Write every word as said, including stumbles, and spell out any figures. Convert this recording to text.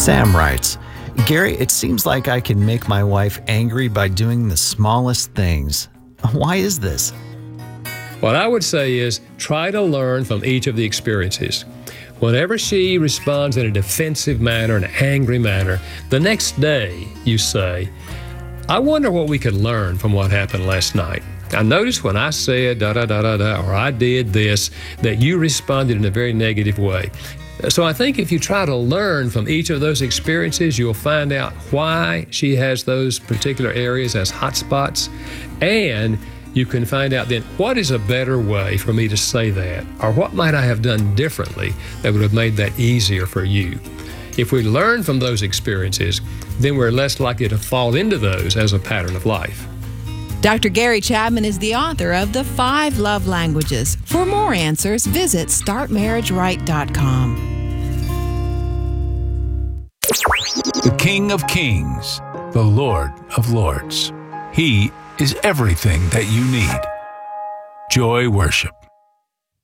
Sam writes, Gary, it seems like I can make my wife angry by doing the smallest things. Why is this? What I would say is try to learn from each of the experiences. Whenever she responds in a defensive manner, an angry manner, the next day you say, I wonder what we could learn from what happened last night. I noticed when I said da da da da da, or I did this, that you responded in a very negative way. So I think if you try to learn from each of those experiences, you'll find out why she has those particular areas as hot spots, and you can find out then what is a better way for me to say that, or what might I have done differently that would have made that easier for you. If we learn from those experiences, then we're less likely to fall into those as a pattern of life. Doctor Gary Chapman is the author of The Five Love Languages. For more answers, visit start marriage right dot com. The King of Kings, the Lord of Lords. He is everything that you need. Joy Worship.